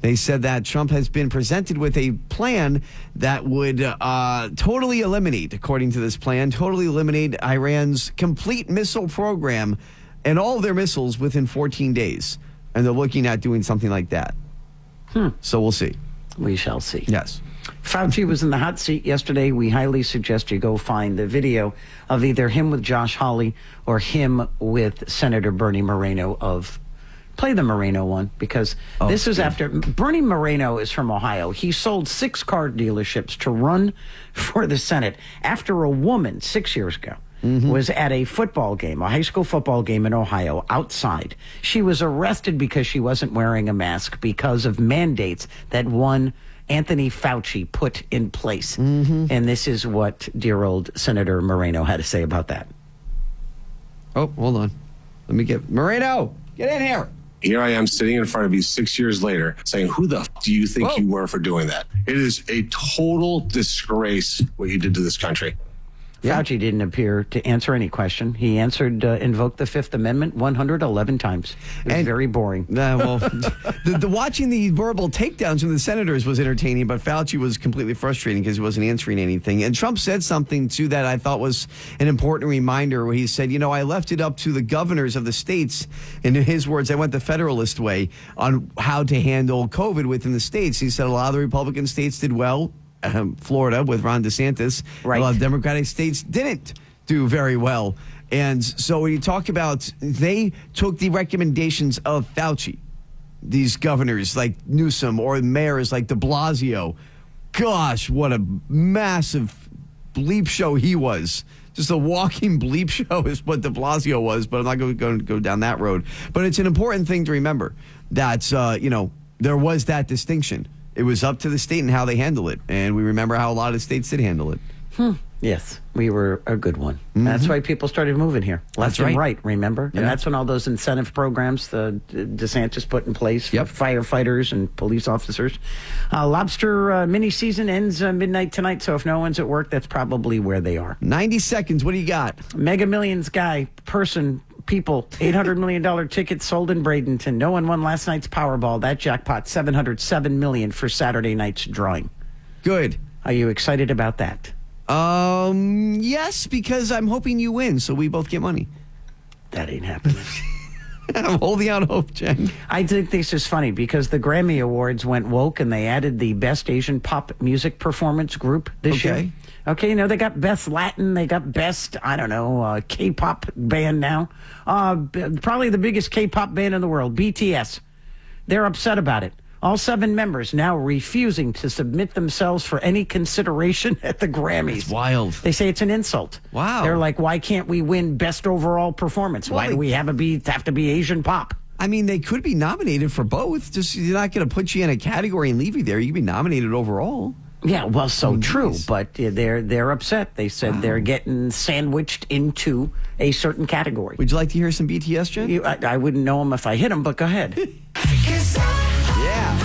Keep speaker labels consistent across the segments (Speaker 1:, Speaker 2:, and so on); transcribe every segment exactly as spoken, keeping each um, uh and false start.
Speaker 1: They said that Trump has been presented with a plan that would uh, totally eliminate, according to this plan, totally eliminate Iran's complete missile program and all of their missiles within fourteen days. And they're looking at doing something like that.
Speaker 2: Hmm.
Speaker 1: So we'll see.
Speaker 2: We shall see.
Speaker 1: Yes.
Speaker 2: Fauci was in the hot seat yesterday. We highly suggest you go find the video of either him with Josh Hawley or him with Senator Bernie Moreno of Play the Moreno one, because oh, this was after Bernie Moreno is from Ohio. He sold six car dealerships to run for the Senate after a woman six years ago mm-hmm. was at a football game, a high school football game in Ohio, outside. She was arrested because she wasn't wearing a mask because of mandates that one Anthony Fauci put in place. Mm-hmm. And this is what dear old Senator Moreno had to say about that.
Speaker 1: Oh, hold on. Let me get Moreno, get in here.
Speaker 3: Here I am sitting in front of you six years later saying, who the f- do you think Whoa. you were for doing that? It is a total disgrace what you did to this country.
Speaker 2: Yeah. Fauci didn't appear to answer any question. He answered, uh, invoked the Fifth Amendment one hundred eleven times. It was and, very boring.
Speaker 1: Uh, well, the, the watching the verbal takedowns from the senators was entertaining, but Fauci was completely frustrating because he wasn't answering anything. And Trump said something, too, that I thought was an important reminder where he said, you know, I left it up to the governors of the states. In his words, I went the Federalist way on how to handle COVID within the states. He said a lot of the Republican states did well. Um, Florida with Ron DeSantis. Right. A lot of Democratic states didn't do very well. And so when you talk about, they took the recommendations of Fauci, these governors like Newsom or mayors like de Blasio. Gosh, what a massive bleep show he was. Just a walking bleep show is what de Blasio was, but I'm not going to go down that road. But it's an important thing to remember that, uh, you know, there was that distinction. It was up to the state and how they handle it. And we remember how a lot of states did handle it.
Speaker 2: Hmm. Yes, we were a good one. Mm-hmm. That's why people started moving here. Left
Speaker 1: that's right.
Speaker 2: and right, remember?
Speaker 1: Yeah.
Speaker 2: And that's when all those incentive programs the DeSantis put in place for
Speaker 1: yep.
Speaker 2: firefighters and police officers. Uh, lobster uh, mini season ends uh, midnight tonight, so if no one's at work, that's probably where they are.
Speaker 1: ninety seconds, what do you got?
Speaker 2: Mega Millions guy, person, people, eight hundred million dollars tickets sold in Bradenton. No one won last night's Powerball. That jackpot, seven hundred seven million dollars for Saturday night's drawing.
Speaker 1: Good.
Speaker 2: Are you excited about that?
Speaker 1: Um, yes, because I'm hoping you win, so we both get money.
Speaker 2: That ain't happening.
Speaker 1: I'm holding out hope, Jen.
Speaker 2: I think this is funny because the Grammy Awards went woke and they added the Best Asian Pop Music Performance Group this
Speaker 1: okay.
Speaker 2: year. Okay, you know, they got Best Latin, they got Best, I don't know, uh, K-pop band now. Uh, b- probably the biggest K-pop band in the world, B T S. They're upset about it. All seven members now refusing to submit themselves for any consideration at the Grammys.
Speaker 1: It's wild.
Speaker 2: They say it's an insult.
Speaker 1: Wow.
Speaker 2: They're like, why can't we win Best Overall Performance?
Speaker 1: Well,
Speaker 2: why do we have, a be, have to be Asian pop?
Speaker 1: I mean, they could be nominated for both. Just you're not going to put you in a category and leave you there. You could be nominated overall.
Speaker 2: Yeah, well, so
Speaker 1: oh,
Speaker 2: true,
Speaker 1: geez.
Speaker 2: but they're they're upset. They said wow. they're getting sandwiched into a certain category.
Speaker 1: Would you like to hear some B T S, Jen?
Speaker 2: You, I, I wouldn't know them if I hit them, but go ahead.
Speaker 1: Yeah.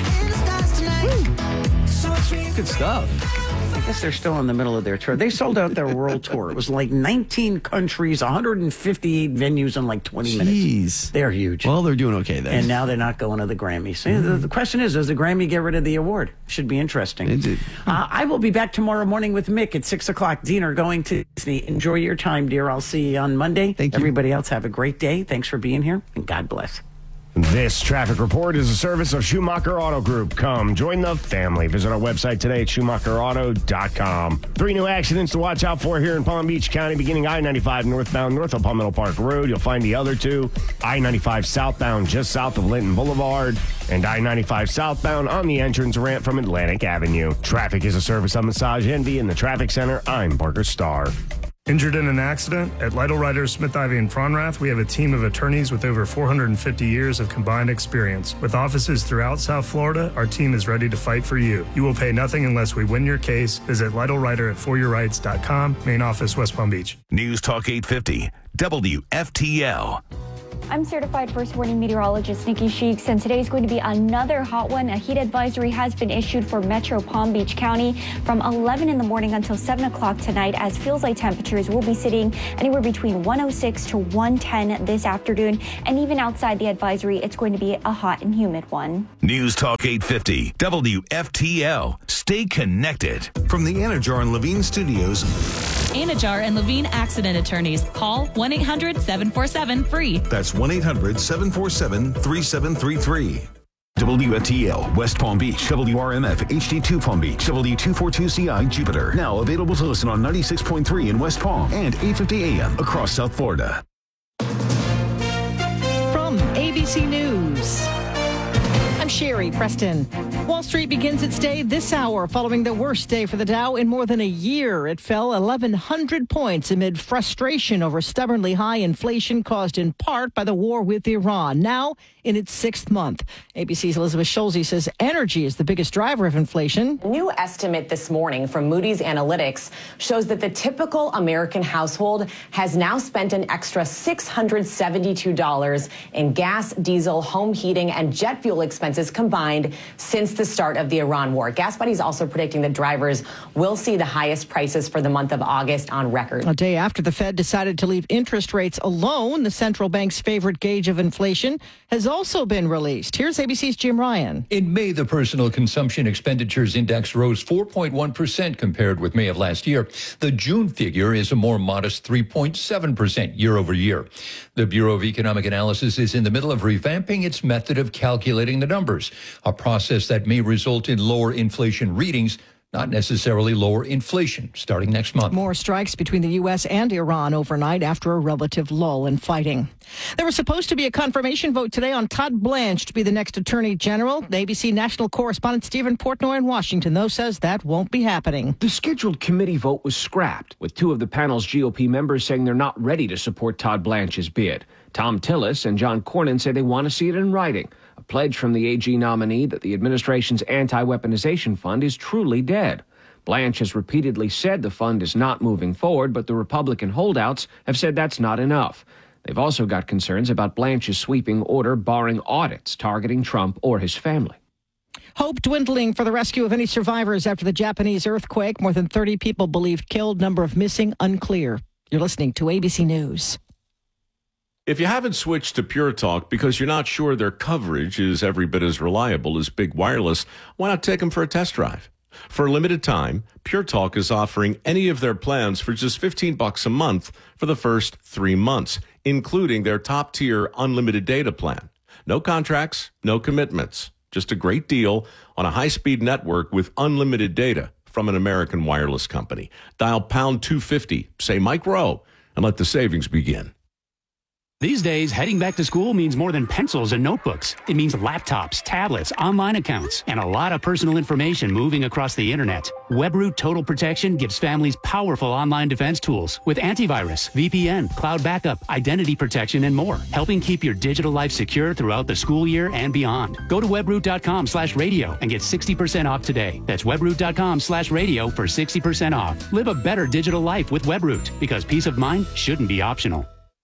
Speaker 1: Good stuff.
Speaker 2: I guess they're still in the middle of their tour. They sold out their world tour. It was like nineteen countries, one hundred fifty-eight venues in like twenty
Speaker 1: Jeez.
Speaker 2: minutes. They're huge.
Speaker 1: Well, they're doing okay then.
Speaker 2: And now they're not going to the Grammys. Mm-hmm. The, the question is, does the Grammy get rid of the award? Should be interesting. Uh, I will be back tomorrow morning with Mick at six o'clock. Dean are going to Disney. Enjoy your time, dear. I'll see you on Monday.
Speaker 1: Thank you.
Speaker 2: Everybody else have a great day. Thanks for being here, and God bless.
Speaker 4: This traffic report is a service of Schumacher Auto Group. Come join the family. Visit our website today at schumacher auto dot com. Three new accidents to watch out for here in Palm Beach County, beginning I ninety-five northbound north of Palmetto Park Road. You'll find the other two, I ninety-five southbound just south of Linton Boulevard, and I ninety-five southbound on the entrance ramp from Atlantic Avenue. Traffic is a service of Massage Envy in the Traffic Center. I'm Parker Starr.
Speaker 5: Injured in an accident? At Lytle Writers, Smith, Ivy, and Fronrath, we have a team of attorneys with over four hundred fifty years of combined experience. With offices throughout South Florida, our team is ready to fight for you. You will pay nothing unless we win your case. Visit Lytle Writer at for your rights dot com, main office, West Palm Beach.
Speaker 6: News Talk eight fifty, W F T L. I'm certified first warning meteorologist Nikki Sheeks, and today is going to be another hot one. A heat advisory has been issued for Metro Palm Beach County from eleven in the morning until seven o'clock tonight, as feels like temperatures will be sitting anywhere between one oh six to one ten this afternoon. And even outside the advisory, it's going to be a hot and humid one.
Speaker 7: News Talk eight fifty, W F T L. Stay connected. From the Anajar and Levine Studios.
Speaker 8: Anajar and Levine Accident Attorneys. Call one eight hundred seven four seven free.
Speaker 7: That's one eight hundred seven four seven three seven three three. W F T L, West Palm Beach, W R M F, H D two Palm Beach, W two forty-two C I, Jupiter. Now available to listen on ninety-six point three in West Palm and eight fifty A M across South Florida.
Speaker 9: From A B C News, I'm Sherry Preston. Wall Street begins its day this hour following the worst day for the Dow in more than a year. It fell eleven hundred points amid frustration over stubbornly high inflation caused in part by the war with Iran, now in its sixth month. A B C's Elizabeth Schulze says energy is the biggest driver of inflation.
Speaker 10: A new estimate this morning from Moody's Analytics shows that the typical American household has now spent an extra six hundred seventy-two dollars in gas, diesel, home heating, and jet fuel expenses combined since the start of the Iran war. GasBuddy is also predicting that drivers will see the highest prices for the month of August on record.
Speaker 9: A day after the Fed decided to leave interest rates alone, the central bank's favorite gauge of inflation has also been released. Here's A B C's Jim Ryan.
Speaker 11: In May, the Personal Consumption Expenditures Index rose four point one percent compared with May of last year. The June figure is a more modest three point seven percent year over year. The Bureau of Economic Analysis is in the middle of revamping its method of calculating the numbers, a process that may result in lower inflation readings, not necessarily lower inflation, starting next month.
Speaker 9: More strikes between the U S and Iran overnight after a relative lull in fighting. There was supposed to be a confirmation vote today on Todd Blanche to be the next Attorney General. The A B C national correspondent Stephen Portnoy in Washington, though, says that won't be happening.
Speaker 12: The scheduled committee vote was scrapped, with two of the panel's G O P members saying they're not ready to support Todd Blanche's bid. Tom Tillis and John Cornyn say they want to see it in writing. A pledge from the A G nominee that the administration's anti-weaponization fund is truly dead. Blanche has repeatedly said the fund is not moving forward, but the Republican holdouts have said that's not enough. They've also got concerns about Blanche's sweeping order barring audits targeting Trump or his family.
Speaker 9: Hope dwindling for the rescue of any survivors after the Japanese earthquake. More than thirty people believed killed, number of missing unclear. You're listening to A B C News.
Speaker 13: If you haven't switched to Pure Talk because you're not sure their coverage is every bit as reliable as Big Wireless, why not take them for a test drive? For a limited time, Pure Talk is offering any of their plans for just fifteen bucks a month for the first three months, including their top-tier unlimited data plan. No contracts, no commitments, just a great deal on a high-speed network with unlimited data from an American wireless company. Dial pound two fifty, say Mike Rowe, and let the savings begin.
Speaker 14: These days, heading back to school means more than pencils and notebooks. It means laptops, tablets, online accounts, and a lot of personal information moving across the internet. WebRoot Total Protection gives families powerful online defense tools with antivirus, V P N, cloud backup, identity protection, and more, helping keep your digital life secure throughout the school year and beyond. Go to webroot.com slash radio and get sixty percent off today. That's webroot.com slash radio for sixty percent off. Live a better digital life with WebRoot, because peace of mind shouldn't be optional.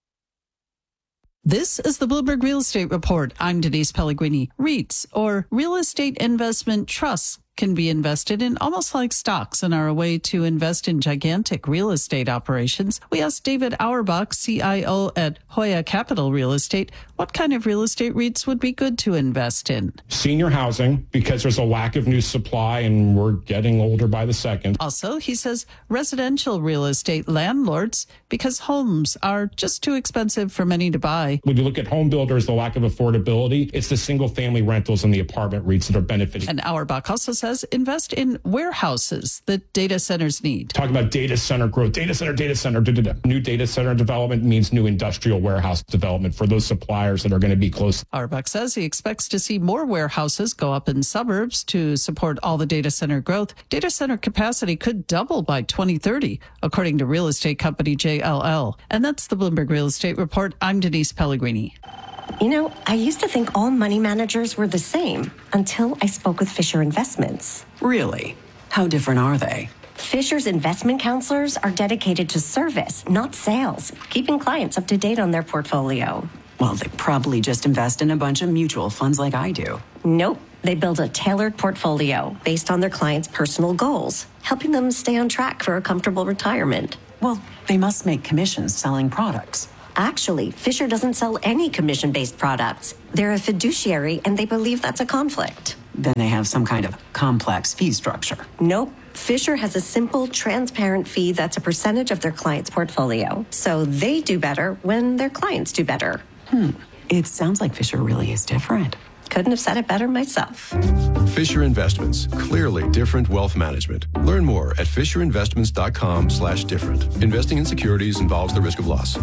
Speaker 15: This is the Bloomberg Real Estate Report. I'm Denise Pellegrini. REITs, or real estate investment trusts, can be invested in almost like stocks and are a way to invest in gigantic real estate operations. We asked David Auerbach, C I O at Hoya Capital Real Estate, what kind of real estate REITs would be good to invest in.
Speaker 16: Senior housing, because there's a lack of new supply and we're getting older by the second.
Speaker 15: Also, he says residential real estate landlords, because homes are just too expensive for many to buy.
Speaker 16: When you look at home builders, the lack of affordability, it's the single family rentals and the apartment REITs that are benefiting.
Speaker 15: And Auerbach also says invest in warehouses that data centers need.
Speaker 16: Talk about data center growth, data center, data center, da, da, da. New data center development means new industrial warehouse development for those suppliers that are going to be close.
Speaker 15: Auerbach says he expects to see more warehouses go up in suburbs to support all the data center growth. Data center capacity could double by twenty thirty, according to real estate company J L L. And that's the Bloomberg Real Estate Report. I'm Denise Pellegrini.
Speaker 17: You know, I used to think all money managers were the same until I spoke with Fisher Investments.
Speaker 18: Really? How different are they?
Speaker 17: Fisher's investment counselors are dedicated to service, not sales, keeping clients up to date on their portfolio.
Speaker 18: Well, they probably just invest in a bunch of mutual funds like I do.
Speaker 17: Nope. They build a tailored portfolio based on their clients' personal goals, helping them stay on track for a comfortable retirement.
Speaker 18: Well, they must make commissions selling products.
Speaker 17: Actually, Fisher doesn't sell any commission-based products. They're a fiduciary, and they believe that's a conflict.
Speaker 18: Then they have some kind of complex fee structure.
Speaker 17: Nope. Fisher has a simple, transparent fee that's a percentage of their client's portfolio. So they do better when their clients do better.
Speaker 18: Hmm. It sounds like Fisher really is different.
Speaker 17: Couldn't have said it better myself.
Speaker 19: Fisher Investments. Clearly different wealth management. Learn more at fisherinvestments.com slash different. Investing in securities involves the risk of loss.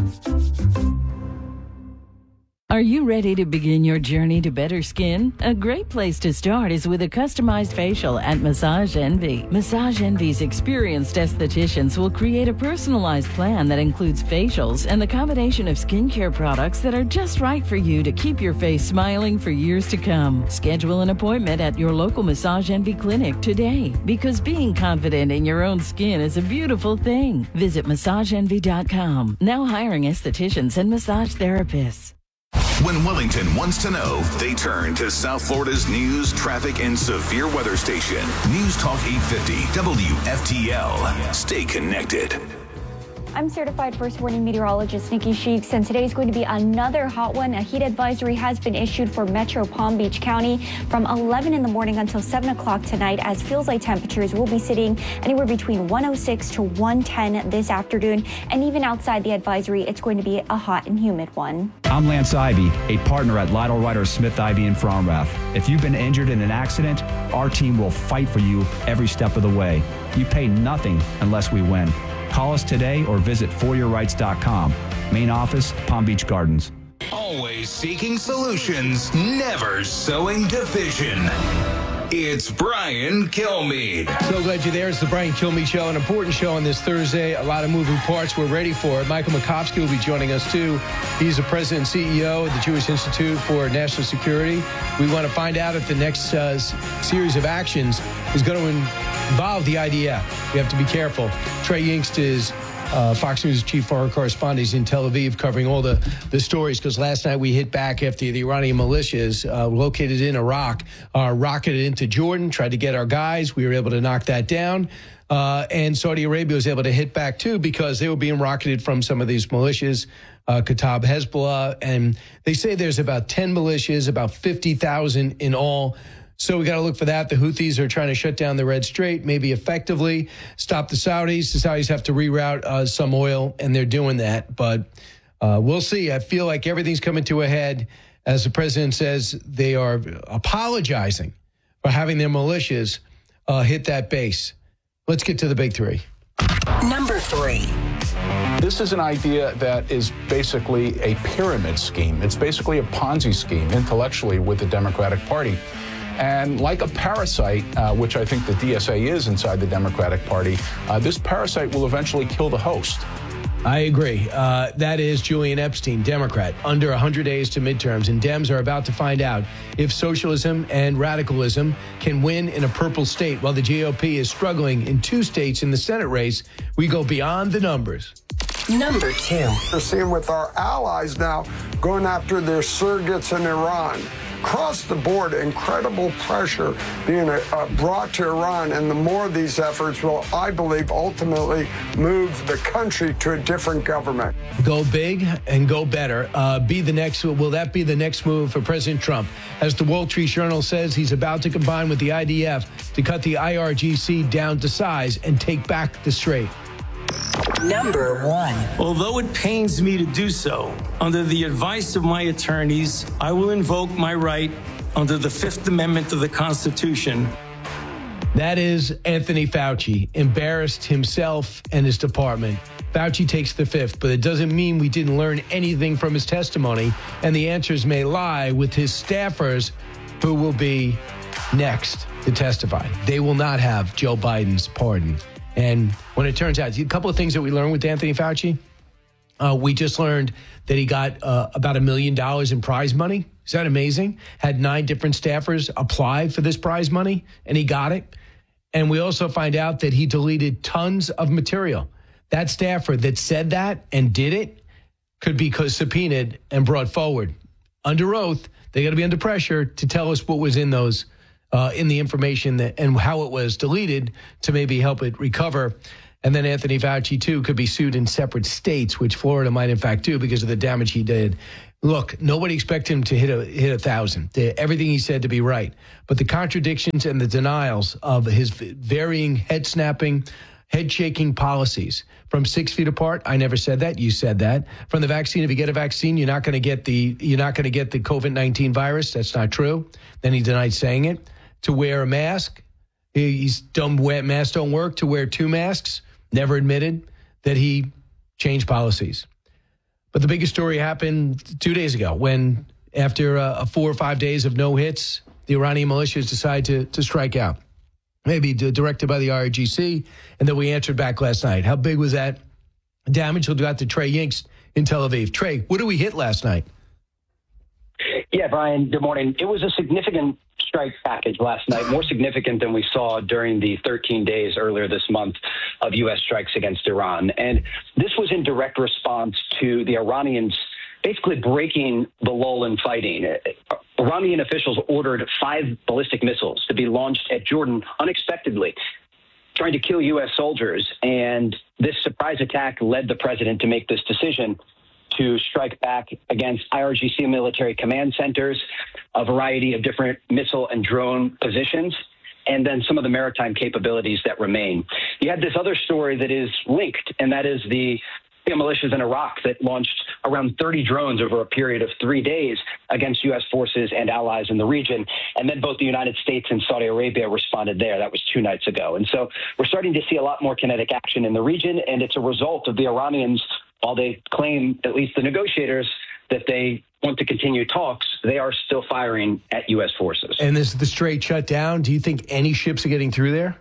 Speaker 20: Are you ready to begin your journey to better skin? A great place to start is with a customized facial at Massage Envy. Massage Envy's experienced estheticians will create a personalized plan that includes facials and the combination of skincare products that are just right for you to keep your face smiling for years to come. Schedule an appointment at your local Massage Envy clinic today, because being confident in your own skin is a beautiful thing. Visit massage envy dot com. Now hiring estheticians and massage therapists.
Speaker 7: When Wellington wants to know, they turn to South Florida's news, traffic, and severe weather station. News Talk eight fifty W F T L. Stay connected.
Speaker 6: I'm certified first warning meteorologist Nikki Sheeks, and today is going to be another hot one. A heat advisory has been issued for Metro Palm Beach County from eleven in the morning until seven o'clock tonight, as feels like temperatures will be sitting anywhere between one oh six to one ten this afternoon. And even outside the advisory, it's going to be a hot and humid one.
Speaker 21: I'm Lance Ivy, a partner at Lytle Ryder Smith Ivy in Fromrath. If you've been injured in an accident, our team will fight for you every step of the way. You pay nothing unless we win. Call us today or visit for your rights dot com. Main office, Palm Beach Gardens.
Speaker 22: Always seeking solutions, never sowing division. It's Brian Kilmeade.
Speaker 23: So glad you're there. It's the Brian Kilmeade Show, an important show on this Thursday. A lot of moving parts. We're ready for it. Michael Makovsky will be joining us, too. He's the president and C E O of the Jewish Institute for National Security. We want to find out if the next uh, series of actions is going to involve the I D F. We have to be careful. Trey Yingst is Uh, Fox News chief foreign correspondent. He's in Tel Aviv covering all the, the stories, because last night we hit back after the Iranian militias uh, located in Iraq uh, rocketed into Jordan, tried to get our guys. We were able to knock that down. Uh, and Saudi Arabia was able to hit back, too, because they were being rocketed from some of these militias, uh, Kataib, Hezbollah. And they say there's about ten militias, about fifty thousand in all. So we got to look for that. The Houthis are trying to shut down the Red Strait, maybe effectively stop the Saudis. The Saudis have to reroute uh, some oil, and they're doing that. But uh, we'll see. I feel like everything's coming to a head. As the president says, they are apologizing for having their militias uh, hit that base. Let's get to the big three.
Speaker 24: Number three.
Speaker 25: This is an idea that is basically a pyramid scheme. It's basically a Ponzi scheme intellectually with the Democratic Party. And like a parasite, uh, which I think the D S A is inside the Democratic Party, uh, this parasite will eventually kill the host.
Speaker 23: I agree. Uh, that is Julian Epstein, Democrat, under one hundred days to midterms. And Dems are about to find out if socialism and radicalism can win in a purple state while the G O P is struggling in two states in the Senate race. We go beyond the numbers.
Speaker 24: Number two.
Speaker 26: We're seeing with our allies now going after their surrogates in Iran. Across the board, incredible pressure being uh, brought to Iran, and the more of these efforts will, I believe, ultimately move the country to a different government.
Speaker 23: Go big and go better. Uh, be the next. Will that be the next move for President Trump? As the Wall Street Journal says, he's about to combine with the I D F to cut the I R G C down to size and take back the Strait.
Speaker 24: Number one.
Speaker 27: Although it pains me to do so, under the advice of my attorneys, I will invoke my right under the Fifth Amendment of the Constitution.
Speaker 23: That is Anthony Fauci, embarrassed himself and his department. Fauci takes the fifth, but it doesn't mean we didn't learn anything from his testimony, and the answers may lie with his staffers, who will be next to testify. They will not have Joe Biden's pardon. And when it turns out, a couple of things that we learned with Anthony Fauci, uh, we just learned that he got uh, about a million dollars in prize money. Is that amazing? Had nine different staffers apply for this prize money, and he got it. And we also find out that he deleted tons of material. That staffer that said that and did it could be subpoenaed and brought forward. Under oath, they got to be under pressure to tell us what was in those, uh, in the information that, and how it was deleted to maybe help it recover. And then Anthony Fauci, too, could be sued in separate states, which Florida might, in fact, do because of the damage he did. Look, nobody expected him to hit a hit a thousand. Everything he said to be right. But the contradictions and the denials of his varying head-snapping, head-shaking policies from six feet apart. I never said that. You said that. From the vaccine, if you get a vaccine, you're not going to get the you're not going to get the COVID nineteen virus. That's not true. Then he denied saying it. To wear a mask, he's done. Masks don't work. To wear two masks, never admitted that he changed policies. But the biggest story happened two days ago when, after uh, four or five days of no hits, the Iranian militias decided to, to strike out. Maybe directed by the I R G C, and then we answered back last night. How big was that damage? We'll do that to Trey Yinks in Tel Aviv. Trey, what did we hit last night?
Speaker 1: Yeah, Brian, good morning. It was a significant strike package last night, more significant than we saw during the thirteen days earlier this month of U S strikes against Iran. And this was in direct response to the Iranians basically breaking the lull in fighting. Iranian officials ordered five ballistic missiles to be launched at Jordan unexpectedly, trying to kill U S soldiers. And this surprise attack led the president to make this decision to strike back against I R G C military command centers, a variety of different missile and drone positions, and then some of the maritime capabilities that remain. You had this other story that is linked, and that is the militias in Iraq that launched around thirty drones over a period of three days against U S forces and allies in the region. And then both the United States and Saudi Arabia responded there. That was two nights ago. And so we're starting to see a lot more kinetic action in the region, and it's a result of the Iranians, while they claim, at least the negotiators, that they want to continue talks, they are still firing at U S forces.
Speaker 23: And this is the Strait shut down. Do you think any ships are getting through there?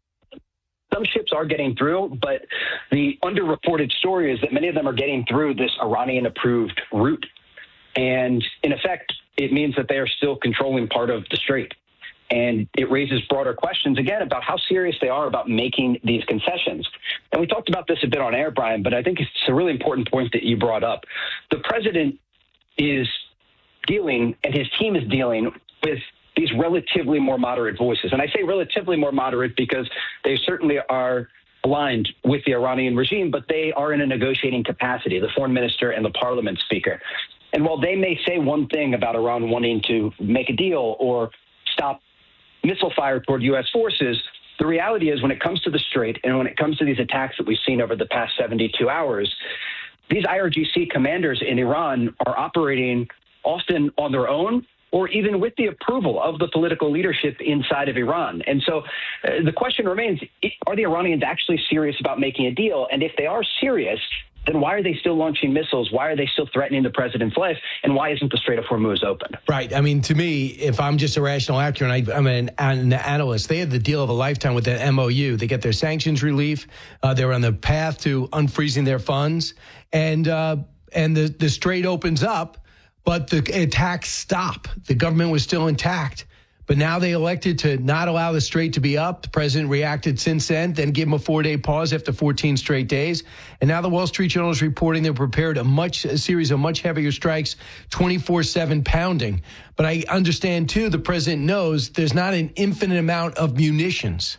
Speaker 1: Some ships are getting through, but the underreported story is that many of them are getting through this Iranian-approved route. And in effect, it means that they are still controlling part of the strait. And it raises broader questions, again, about how serious they are about making these concessions. And we talked about this a bit on air, Brian, but I think it's a really important point that you brought up. The president is dealing, and his team is dealing with these relatively more moderate voices. And I say relatively more moderate because they certainly are aligned with the Iranian regime, but they are in a negotiating capacity, the foreign minister and the parliament speaker. And while they may say one thing about Iran wanting to make a deal or stop missile fire toward U S forces, the reality is when it comes to the strait and when it comes to these attacks that we've seen over the past seventy-two hours, these I R G C commanders in Iran are operating often on their own or even with the approval of the political leadership inside of Iran. And so uh, the question remains, are the Iranians actually serious about making a deal? And if they are serious, then why are they still launching missiles? Why are they still threatening the president's life? And why isn't the Strait of Hormuz open?
Speaker 23: Right. I mean, to me, if I'm just a rational actor and I, I'm an, an analyst, they had the deal of a lifetime with that M O U. They get their sanctions relief. Uh, they're on the path to unfreezing their funds. And uh, and the, the Strait opens up, but the attacks stop. The government was still intact. But now they elected to not allow the Strait to be up. The president reacted since then, then gave him a four-day pause after fourteen straight days. And now the Wall Street Journal is reporting they're prepared a much a series of much heavier strikes, twenty-four seven pounding. But I understand, too, the president knows there's not an infinite amount of munitions.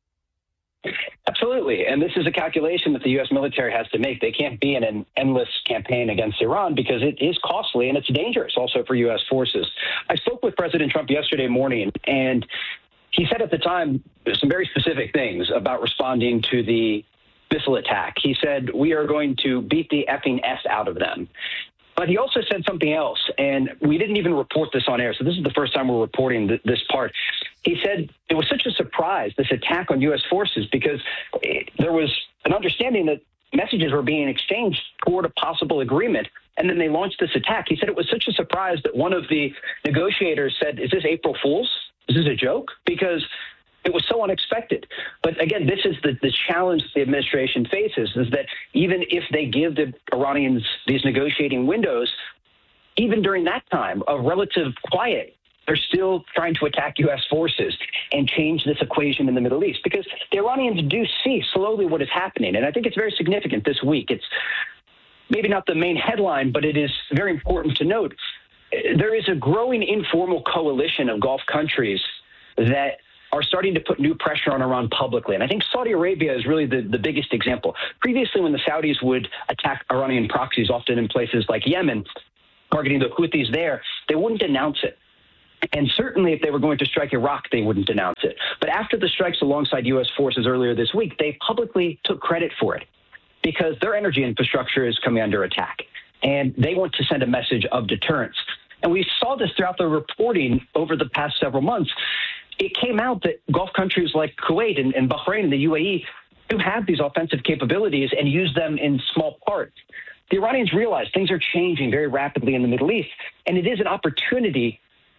Speaker 1: Absolutely. And this is a calculation that the U S military has to make. They can't be in an endless campaign against Iran because it is costly and it's dangerous also for U S forces. I spoke with President Trump yesterday morning, and he said at the time some very specific things about responding to the missile attack. He said, we are going to beat the effing S out of them. But he also said something else, and we didn't even report this on air, so this is the first time we're reporting th- this part. He said it was such a surprise, this attack on U S forces, because it, there was an understanding that messages were being exchanged toward a possible agreement, and then they launched this attack. He said it was such a surprise that one of the negotiators said, is this April Fool's? Is this a joke? Because it was so unexpected. But again, this is the, the challenge the administration faces, is that even if they give the Iranians these negotiating windows, even during that time of relative quiet, they're still trying to attack U S forces and change this equation in the Middle East, because the Iranians do see slowly what is happening. And I think it's very significant this week. It's maybe not the main headline, but it is very important to note, there is a growing informal coalition of Gulf countries that are starting to put new pressure on Iran publicly. And I think Saudi Arabia is really the, the biggest example. Previously, when the Saudis would attack Iranian proxies, often in places like Yemen, targeting the Houthis there, they wouldn't announce it. And certainly if they were going to strike Iraq, they wouldn't announce it. But after the strikes alongside U S forces earlier this week, they publicly took credit for it because their energy infrastructure is coming under attack. And they want to send a message of deterrence. And we saw this throughout the reporting over the past several months. It came out that Gulf countries like Kuwait and, and Bahrain and the U A E do have these offensive capabilities and use them in small parts. The Iranians realize things are changing very rapidly in the Middle East, and it is an opportunity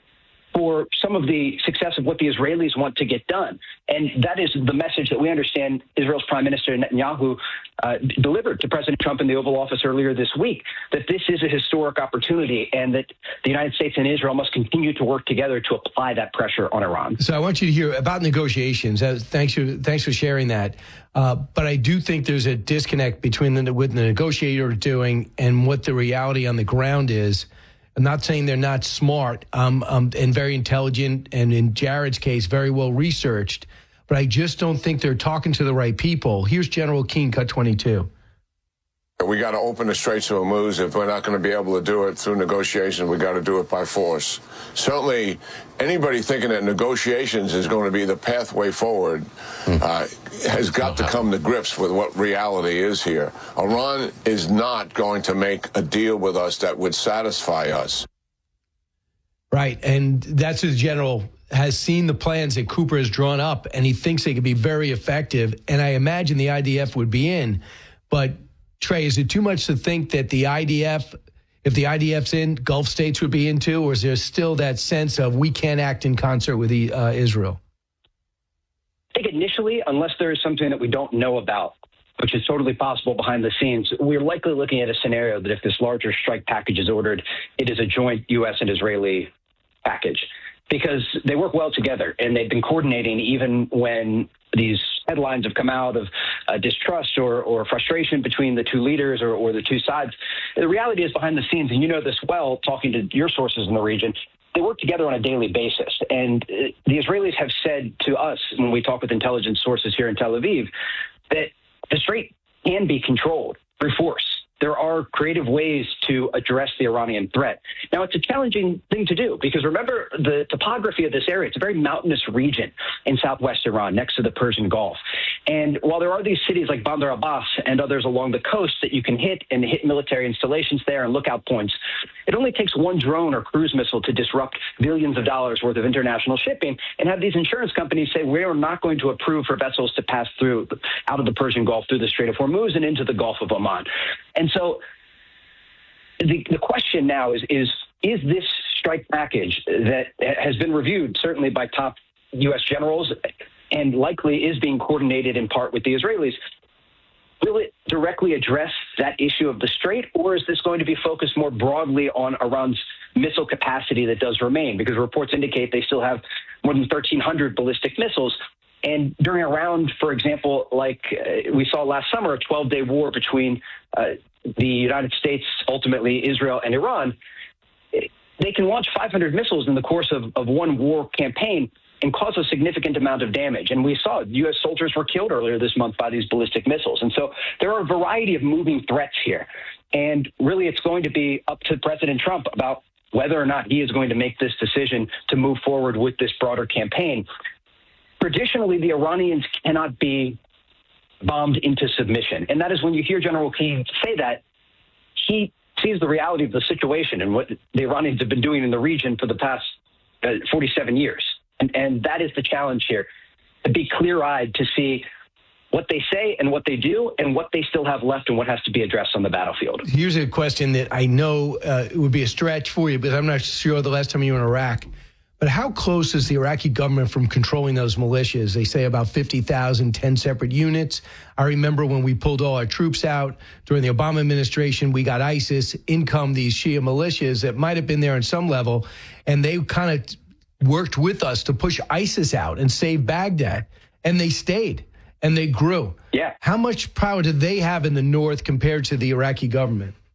Speaker 1: for some of the success of what the Israelis want to get done. And that is the message that we understand Israel's Prime Minister Netanyahu uh, delivered to President Trump in the Oval Office earlier this week, that this is a historic opportunity and that the United States and Israel must continue to work together to apply that pressure on Iran.
Speaker 23: So I want you to hear about negotiations. Uh, thanks, for, thanks for sharing that. Uh, but I do think there's a disconnect between the, what the negotiator are doing and what the reality on the ground is. I'm not saying they're not smart um, um, and very intelligent, and in Jared's case, very well researched, but I just don't think they're talking to the right people. Here's General Keane, cut twenty-two.
Speaker 2: We got to open the Straits of Hormuz. If we're not going to be able to do it through negotiations, we got to do it by force. Certainly, anybody thinking that negotiations is going to be the pathway forward uh, has got to come to grips with what reality is here. Iran is not going to make a deal with us that would satisfy us.
Speaker 23: Right, and that's the general has seen the plans that Cooper has drawn up, and he thinks they could be very effective, and I imagine the I D F would be in, but Trey, is it too much to think that the I D F, if the I D F's in, Gulf states would be in too, or is there still that sense of we can't act in concert with the, uh, Israel?
Speaker 1: I think initially, unless there is something that we don't know about, which is totally possible behind the scenes, we're likely looking at a scenario that if this larger strike package is ordered, it is a joint U S and Israeli package, because they work well together and they've been coordinating even when these headlines have come out of uh, distrust or, or frustration between the two leaders or, or the two sides. The reality is behind the scenes, and you know this well, talking to your sources in the region, they work together on a daily basis. And uh, the Israelis have said to us when we talk with intelligence sources here in Tel Aviv that the Strait can be controlled through force. There are creative ways to address the Iranian threat. Now, it's a challenging thing to do because remember the topography of this area. It's a very mountainous region in southwest Iran next to the Persian Gulf. And while there are these cities like Bandar Abbas and others along the coast that you can hit and hit military installations there and lookout points, it only takes one drone or cruise missile to disrupt billions of dollars worth of international shipping and have these insurance companies say, we are not going to approve for vessels to pass through out of the Persian Gulf through the Strait of Hormuz and into the Gulf of Oman. And so the, the question now is, is, is this strike package that has been reviewed certainly by top U S generals and likely is being coordinated in part with the Israelis, will it directly address that issue of the Strait, or is this going to be focused more broadly on Iran's missile capacity that does remain? Because reports indicate they still have more than thirteen hundred ballistic missiles. And during a round, for example, like uh, we saw last summer, a twelve-day war between uh, the United States, ultimately Israel, and Iran, they can launch five hundred missiles in the course of, of one war campaign and cause a significant amount of damage. And we saw U S soldiers were killed earlier this month by these ballistic missiles. And so there are a variety of moving threats here. And really, it's going to be up to President Trump about whether or not he is going to make this decision to move forward with this broader campaign. Traditionally, the Iranians cannot be bombed into submission. And that is when you hear General Keane say that, he sees the reality of the situation and what the Iranians have been doing in the region for the past uh, forty-seven years. And, and that is the challenge here, to be clear-eyed to see what they say and what they do and what they still have left and what has to be addressed on the battlefield.
Speaker 23: Here's a question that I know uh, it would be a stretch for you, because I'm not sure the last time you were in Iraq. But how close is the Iraqi government from controlling those militias? They say about fifty thousand, ten separate units. I remember when we pulled all our troops out during the Obama administration, we got ISIS, in come these Shia militias that might have been there on some level, and they kind of worked with us to push ISIS out and save Baghdad, and they stayed and they grew.
Speaker 1: Yeah.
Speaker 23: How much power do they have in the north compared to the Iraqi government?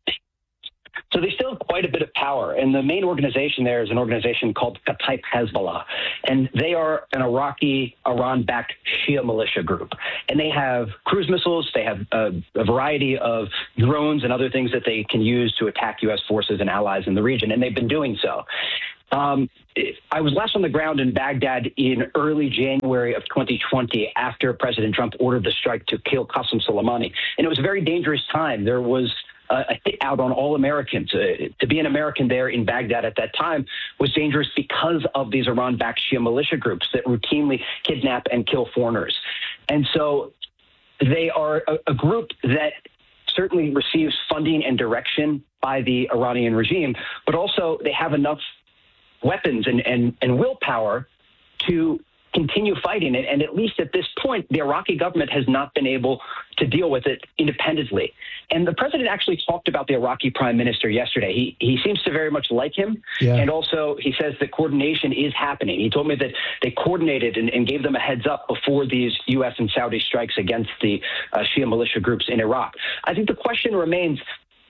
Speaker 1: So they still have quite a bit of power. And the main organization there is an organization called Kataib Hezbollah. And they are an Iraqi, Iran-backed Shia militia group. And they have cruise missiles. They have a, a variety of drones and other things that they can use to attack U S forces and allies in the region. And they've been doing so. Um, I was last on the ground in Baghdad in early January of twenty twenty after President Trump ordered the strike to kill Qasem Soleimani. And it was a very dangerous time. There was a hit out on all Americans. Uh, to be an American there in Baghdad at that time was dangerous because of these Iran-backed Shia militia groups that routinely kidnap and kill foreigners. And so they are a, a group that certainly receives funding and direction by the Iranian regime, but also they have enough weapons and, and, and willpower to continue fighting it. And at least at this point, the Iraqi government has not been able to deal with it independently. And the president actually talked about the Iraqi prime minister yesterday. He he seems to very much like him. Yeah. And also he says that coordination is happening. He told me that they coordinated and, and gave them a heads up before these U S and Saudi strikes against the uh, Shia militia groups in Iraq. I think the question remains,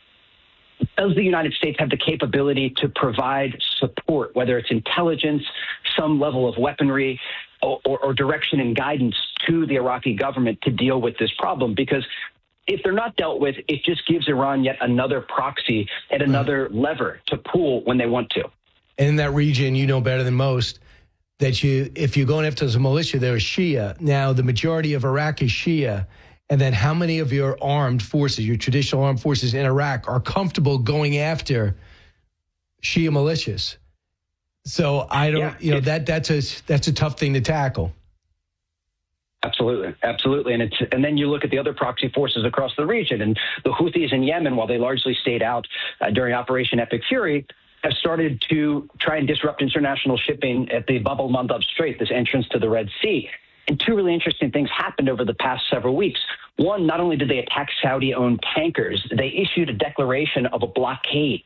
Speaker 1: does the United States have the capability to provide support, whether it's intelligence, some level of weaponry, or, or, or direction and guidance to the Iraqi government to deal with this problem? Because if they're not dealt with, it just gives Iran yet another proxy and another right. lever to pull when they want to.
Speaker 23: And in that region, you know better than most that you, if you're going after the militia, they're Shia. Now, the majority of Iraq is Shia. And then how many of your armed forces, your traditional armed forces in Iraq, are comfortable going after Shia militias? So I don't, yeah, you know, that that's a that's a tough thing to tackle.
Speaker 1: Absolutely, absolutely, and it's and then you look at the other proxy forces across the region, and the Houthis in Yemen, while they largely stayed out uh, during Operation Epic Fury, have started to try and disrupt international shipping at the Bab el-Mandab Strait, this entrance to the Red Sea. And two really interesting things happened over the past several weeks. One, not only did they attack Saudi-owned tankers, they issued a declaration of a blockade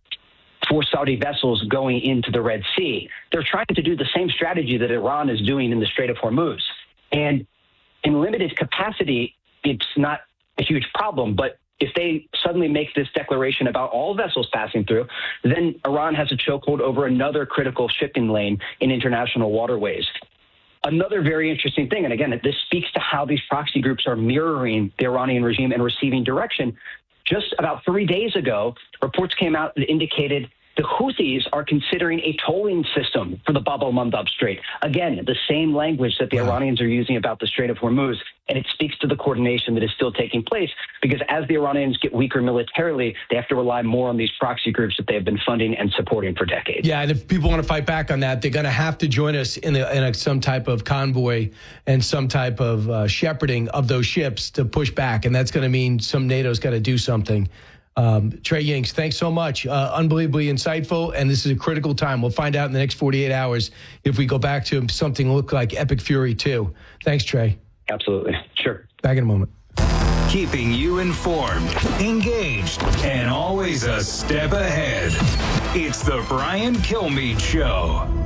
Speaker 1: for Saudi vessels going into the Red Sea. They're trying to do the same strategy that Iran is doing in the Strait of Hormuz. And in limited capacity, it's not a huge problem. But if they suddenly make this declaration about all vessels passing through, then Iran has a chokehold over another critical shipping lane in international waterways. Another very interesting thing, and again, this speaks to how these proxy groups are mirroring the Iranian regime and receiving direction. Just about three days ago, reports came out that indicated the Houthis are considering a tolling system for the Bab el-Mandab Strait. Again, the same language that the wow. Iranians are using about the Strait of Hormuz. And it speaks to the coordination that is still taking place, because as the Iranians get weaker militarily, they have to rely more on these proxy groups that they have been funding and supporting for decades.
Speaker 23: Yeah, and if people want to fight back on that, they're going to have to join us in, a, in a, some type of convoy and some type of uh, shepherding of those ships to push back. And that's going to mean some NATO's got to do something. Um, Trey Yingst, thanks so much. Uh, unbelievably insightful, and this is a critical time. We'll find out in the next forty-eight hours if we go back to something look like Epic Fury two. Thanks, Trey.
Speaker 1: Absolutely. Sure.
Speaker 23: Back in a moment.
Speaker 22: Keeping you informed, engaged, and always a step ahead. It's the Brian Kilmeade Show.